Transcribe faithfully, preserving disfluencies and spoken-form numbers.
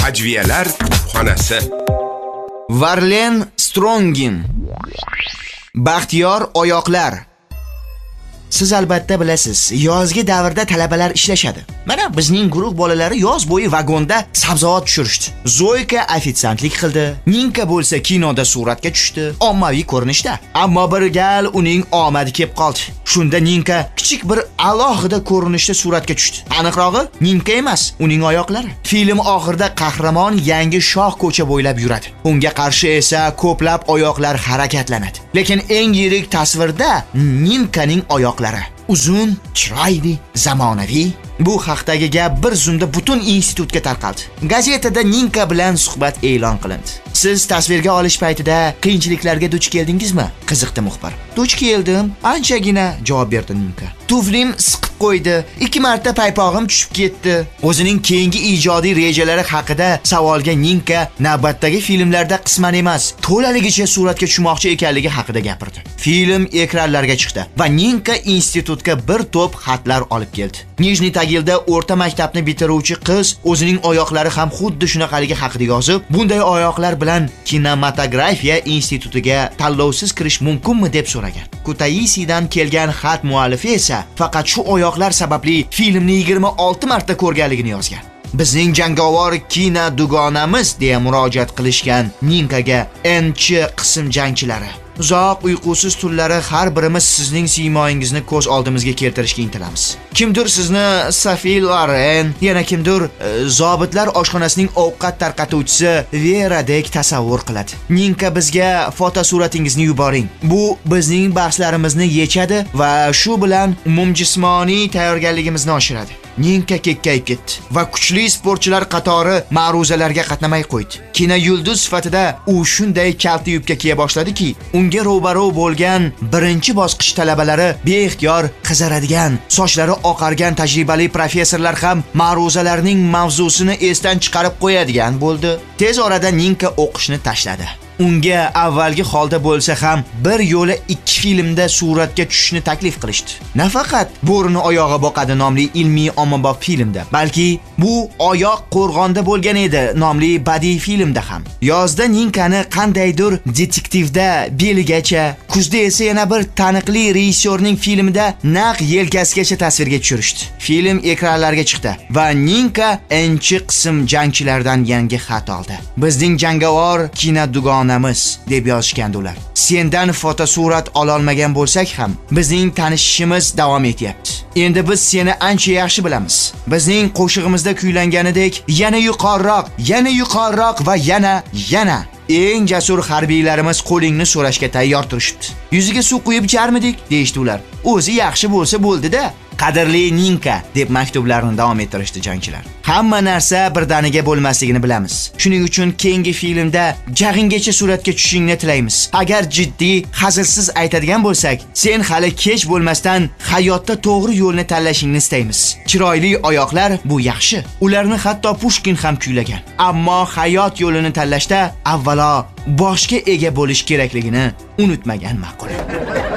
Ajviyalar xonasi. Varlen Strongin. Baxtiyor oyoqlar. Siz albatta bilasiz, yozgi davrda talabalar ishlashadi. Mana bizning guruh bolalari yoz bo'yi vagonda sabzavot tushirishdi. Zoyka ofitsiantlik qildi. Ninka bo'lsa kinoda suratga tushdi, ommaviy ko'rinishda. Ammo bir gal uning omadi kelib qoldi. Shunda Ninka kichik bir alohida ko'rinishda suratga tushdi. Aniqrog'i, Ninka emas, uning oyoqlari. Film oxirida qahramon yangi shoh ko'cha bo'ylab yuradi. Unga qarshi esa ko'plab oyoqlar harakatlanadi. Lekin eng yirik tasvirda Ninkaning oyoqlari uzun, chiroyli, zamonaviy. Bu haqdagi gap bir zumda butun institutga tarqaldi. Gazetada Ninka bilan suhbat e'lon qilindi. Siz tasvirga olish paytida qiyinchiliklarga duch keldingizmi? Qiziqdi muxbir. Duch keldim, anchagina, javob berdi Ninka. Tuflim siqib qo'ydi, ikki marta paypog'im tushib ketdi. O'zining keyingi ijodiy rejalari haqida savolga Ninka navbatdagi filmlarda qisman emas, to'laligicha suratga tushmoqchi ekanligi haqida gapirdi. Film ekranlarga chiqdi va Ninka institutga bir to'p xatlar olib keldi. Nijniy Tagilda o'rta maktabni bitiruvchi qiz o'zining oyoqlari ham xuddi shunaqaligi haqida yozib, bunday oyoqlar bilan kinematografiya institutiga tanlovsiz kirish mumkinmi deb so'ragan. Kutaisidan kelgan xat muallifi esa faqat shu oyoqlar sababli filmni yigirma olti marta ko'rganligini yozgan. Bizning jangovar kino dugonamiz deya murojaat qilishgan Ninkaga enchi qism jangchilari. Uzoq uyqusiz tunlari har birimiz sizning siymoyingizni ko'z oldimizga keltirishga intilamiz. Kimdir sizni Safil Aren, yana kimdir zobitlar oshxonasining ovqat tarqatuvchisi Veradek tasavvur qiladi. Ninka bizga fotosuratingizni yuboring. Bu bizning bahslarimizni yechadi va shu bilan umumjismoniy tayyorgarligimizni oshiradi. Ninka kekkayib ketdi va kuchli sportchilar qatori ma'ruzalarga qatnamay qo'ydi. Kino yulduz sifatida u shunday kalta yubka kiya boshladiki, unga ro'baro bo'lgan birinchi bosqich talabalari beixtiyor qizaradigan, sochlari oqargan tajribali professorlar ham ma'ruzalarning mavzusini esdan chiqarib qo'yadigan bo'ldi. Tez orada Ninka o'qishni tashladi. Unga avvalgi holda bo'lsa ham bir yo'la ikki filmda suratga tushishni taklif qilishdi. Nafaqat Bo'rini oyog'i boqadi nomli ilmiy ommabop filmda, balki Bu oyoq qo'rg'onda bo'lgan edi nomli badiiy filmda ham. Yozda Ninkani qandaydir detektivda beligacha, kuzda esa yana bir taniqli rejissyorning filmida naq yelkasigacha tasvirga tushirishdi. Film ekranlarga chiqdi va Ninka enchi qism jangchilardan yangi xat oldi. Bizning jangovar kino dugonamiz deb yozishgandi ular. Sendan fotosurat ola olmagan bo'lsak ham, bizning tanishishimiz davom etyapti. Endi biz seni ancha yaxshi bilamiz. Bizning qo'shig'imizda kuylanganidek, yana yuqorroq, yana yuqorroq va yana yana eng jasur harbiylarimiz qo'lingni so'rashga tayyor turishibdi. Yuziga suv quyib jarmidik deyishdi ular. O'zi yaxshi bo'lsa bo'ldi-da. Qadrli Ninka deb maktublarni davom ettirishdi jangchilar. Hamma narsa birdaniga bo'lmasligini bilamiz. Shuning uchun keyingi filmda jag'ingacha suratga tushishingni tilaymiz. Agar jiddiy, hazilsiz aytadigan bo'lsak, sen hali kech bo'lmasdan hayotda to'g'ri yo'lni tanlashingni istaymiz. Chiroyli oyoqlar bu yaxshi. Ularni hatto Pushkin ham kuylagan. Ammo hayot yo'lini tanlashda avvalo boshga ega bo'lish kerakligini unutmagan ma'qul.